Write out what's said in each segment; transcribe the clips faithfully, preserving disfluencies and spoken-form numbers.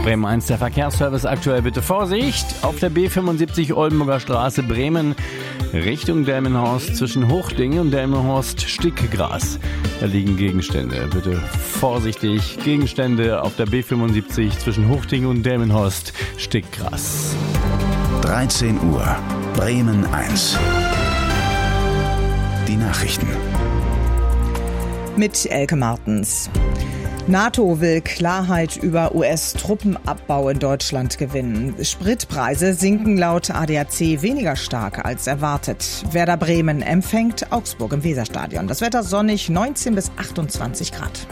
Bremen eins, der Verkehrsservice aktuell, bitte Vorsicht. Auf der B fünfundsiebzig Oldenburger Straße Bremen Richtung Delmenhorst zwischen Hochding und Delmenhorst Stickgras. Da liegen Gegenstände, bitte vorsichtig. Gegenstände auf der B fünfundsiebzig zwischen Hochding und Delmenhorst Stickgras. dreizehn Uhr, Bremen eins. Die Nachrichten. Mit Elke Martens. NATO will Klarheit über U S-Truppenabbau in Deutschland gewinnen. Spritpreise sinken laut A D A C weniger stark als erwartet. Werder Bremen empfängt Augsburg im Weserstadion. Das Wetter sonnig, neunzehn bis achtundzwanzig Grad.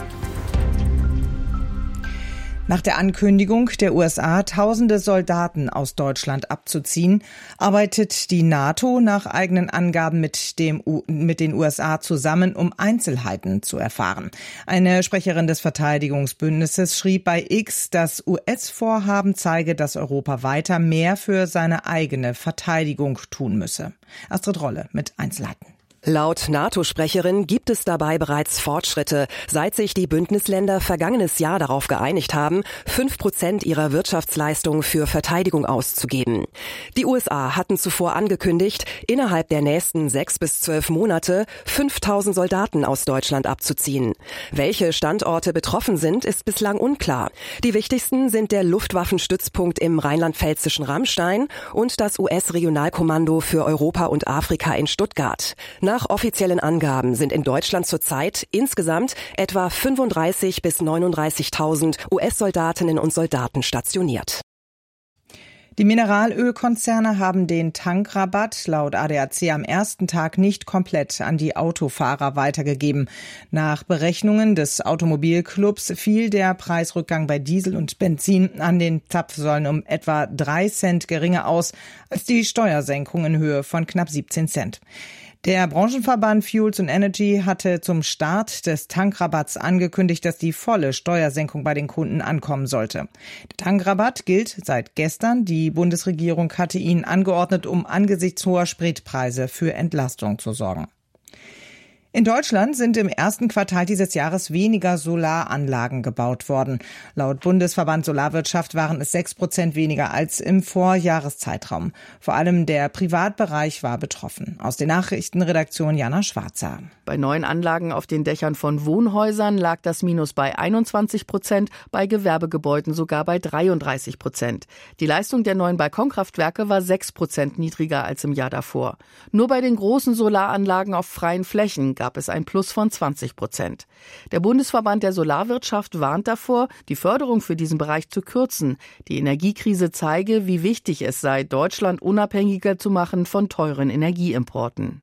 Nach der Ankündigung der U S A, tausende Soldaten aus Deutschland abzuziehen, arbeitet die NATO nach eigenen Angaben mit, dem U- mit den U S A zusammen, um Einzelheiten zu erfahren. Eine Sprecherin des Verteidigungsbündnisses schrieb bei X, das U S-Vorhaben zeige, dass Europa weiter mehr für seine eigene Verteidigung tun müsse. Astrid Rolle mit Einzelheiten. Laut NATO-Sprecherin gibt es dabei bereits Fortschritte, seit sich die Bündnisländer vergangenes Jahr darauf geeinigt haben, fünf Prozent ihrer Wirtschaftsleistung für Verteidigung auszugeben. Die U S A hatten zuvor angekündigt, innerhalb der nächsten sechs bis zwölf Monate fünftausend Soldaten aus Deutschland abzuziehen. Welche Standorte betroffen sind, ist bislang unklar. Die wichtigsten sind der Luftwaffenstützpunkt im rheinland-pfälzischen Rammstein und das U S-Regionalkommando für Europa und Afrika in Stuttgart. Nach offiziellen Angaben sind in Deutschland zurzeit insgesamt etwa fünfunddreißigtausend bis neununddreißigtausend U S-Soldatinnen und Soldaten stationiert. Die Mineralölkonzerne haben den Tankrabatt laut A D A C am ersten Tag nicht komplett an die Autofahrer weitergegeben. Nach Berechnungen des Automobilclubs fiel der Preisrückgang bei Diesel und Benzin an den Zapfsäulen um etwa drei Cent geringer aus als die Steuersenkung in Höhe von knapp siebzehn Cent. Der Branchenverband Fuels and Energy hatte zum Start des Tankrabatts angekündigt, dass die volle Steuersenkung bei den Kunden ankommen sollte. Der Tankrabatt gilt seit gestern. Die Bundesregierung hatte ihn angeordnet, um angesichts hoher Spritpreise für Entlastung zu sorgen. In Deutschland sind im ersten Quartal dieses Jahres weniger Solaranlagen gebaut worden. Laut Bundesverband Solarwirtschaft waren es sechs Prozent weniger als im Vorjahreszeitraum. Vor allem der Privatbereich war betroffen. Aus der Nachrichtenredaktion Jana Schwarzer. Bei neuen Anlagen auf den Dächern von Wohnhäusern lag das Minus bei einundzwanzig Prozent, bei Gewerbegebäuden sogar bei dreiunddreißig Prozent. Die Leistung der neuen Balkonkraftwerke war sechs Prozent niedriger als im Jahr davor. Nur bei den großen Solaranlagen auf freien Flächen gab es ein Plus von zwanzig Prozent. Der Bundesverband der Solarwirtschaft warnt davor, die Förderung für diesen Bereich zu kürzen. Die Energiekrise zeige, wie wichtig es sei, Deutschland unabhängiger zu machen von teuren Energieimporten.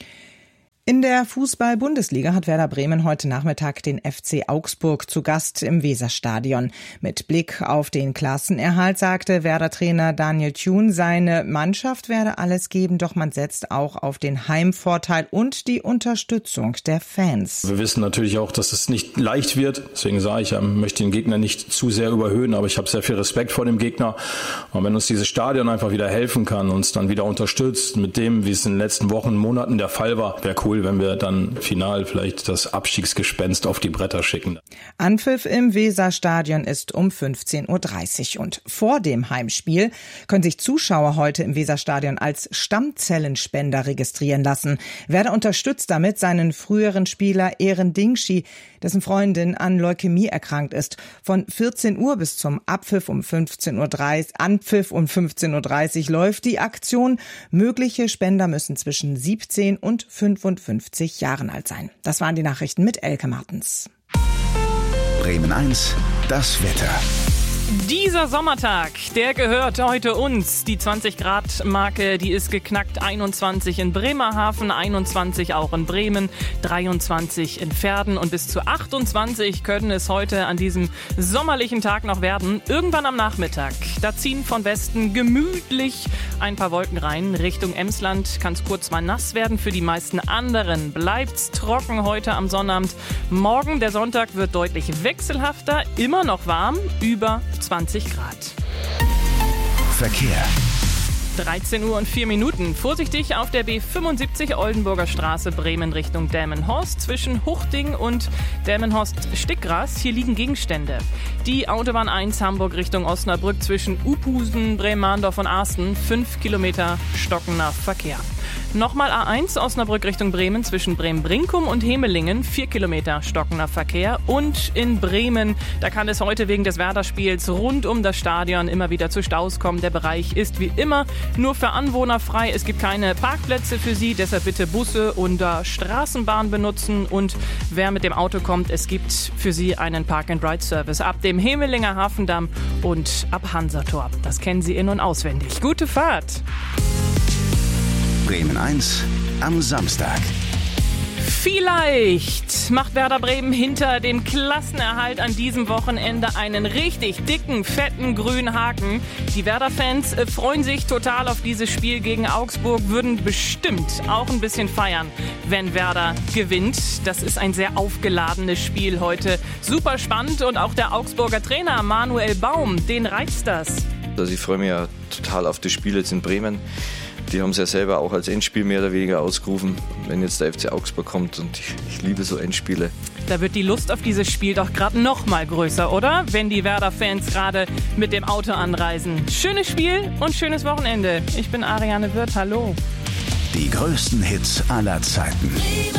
In der Fußball-Bundesliga hat Werder Bremen heute Nachmittag den F C Augsburg zu Gast im Weserstadion. Mit Blick auf den Klassenerhalt sagte Werder-Trainer Daniel Thun, seine Mannschaft werde alles geben, doch man setzt auch auf den Heimvorteil und die Unterstützung der Fans. Wir wissen natürlich auch, dass es nicht leicht wird. Deswegen sage ich, ich möchte den Gegner nicht zu sehr überhöhen, aber ich habe sehr viel Respekt vor dem Gegner. Und wenn uns dieses Stadion einfach wieder helfen kann, uns dann wieder unterstützt mit dem, wie es in den letzten Wochen, Monaten der Fall war, wäre cool, wenn wir dann final vielleicht das Abstiegsgespenst auf die Bretter schicken. Anpfiff im Weserstadion ist um fünfzehn Uhr dreißig und vor dem Heimspiel können sich Zuschauer heute im Weserstadion als Stammzellenspender registrieren lassen. Werder unterstützt damit seinen früheren Spieler Eren Dingschi, dessen Freundin an Leukämie erkrankt ist. Von vierzehn Uhr bis zum Abpfiff um fünfzehn Uhr dreißig, Anpfiff um fünfzehn Uhr dreißig läuft die Aktion. Mögliche Spender müssen zwischen siebzehn und fünfundfünfzig Jahren alt sein. Das waren die Nachrichten mit Elke Martens. Bremen eins, das Wetter. Dieser Sommertag, der gehört heute uns. Die zwanzig Grad Marke, die ist geknackt. einundzwanzig in Bremerhaven, einundzwanzig auch in Bremen, dreiundzwanzig in Verden und bis zu achtundzwanzig können es heute an diesem sommerlichen Tag noch werden. Irgendwann am Nachmittag, da ziehen von Westen gemütlich ein paar Wolken rein. Richtung Emsland kann es kurz mal nass werden. Für die meisten anderen bleibt's trocken heute am Sonnabend. Morgen, der Sonntag, wird deutlich wechselhafter, immer noch warm, über zwanzig Grad. Verkehr. dreizehn Uhr und vier Minuten. Vorsichtig auf der B fünfundsiebzig Oldenburger Straße Bremen Richtung Delmenhorst zwischen Huchting und Delmenhorst-Stickgras. Hier liegen Gegenstände. Die Autobahn eins Hamburg Richtung Osnabrück zwischen Uphusen, Bremandorf und Arsten. Fünf Kilometer stockender Verkehr. Nochmal A eins Osnabrück Richtung Bremen zwischen Bremen-Brinkum und Hemelingen. Vier Kilometer stockender Verkehr. Und in Bremen, da kann es heute wegen des Werder-Spiels rund um das Stadion immer wieder zu Staus kommen. Der Bereich ist wie immer nur für Anwohner frei. Es gibt keine Parkplätze für Sie, deshalb bitte Busse oder Straßenbahn benutzen. Und wer mit dem Auto kommt, es gibt für Sie einen Park-and-Ride-Service ab dem Hemelinger Hafendamm und ab Hansator. Das kennen Sie in- und auswendig. Gute Fahrt! Bremen eins am Samstag. Vielleicht macht Werder Bremen hinter dem Klassenerhalt an diesem Wochenende einen richtig dicken, fetten grünen Haken. Die Werder-Fans freuen sich total auf dieses Spiel gegen Augsburg, würden bestimmt auch ein bisschen feiern, wenn Werder gewinnt. Das ist ein sehr aufgeladenes Spiel heute. Super spannend und auch der Augsburger Trainer Manuel Baum, den reizt das. Also ich freue mich ja total auf das Spiel jetzt in Bremen. Die haben es ja selber auch als Endspiel mehr oder weniger ausgerufen, wenn jetzt der F C Augsburg kommt, und ich, ich liebe so Endspiele. Da wird die Lust auf dieses Spiel doch gerade noch mal größer, oder? Wenn die Werder-Fans gerade mit dem Auto anreisen. Schönes Spiel und schönes Wochenende. Ich bin Ariane Wirth, hallo. Die größten Hits aller Zeiten.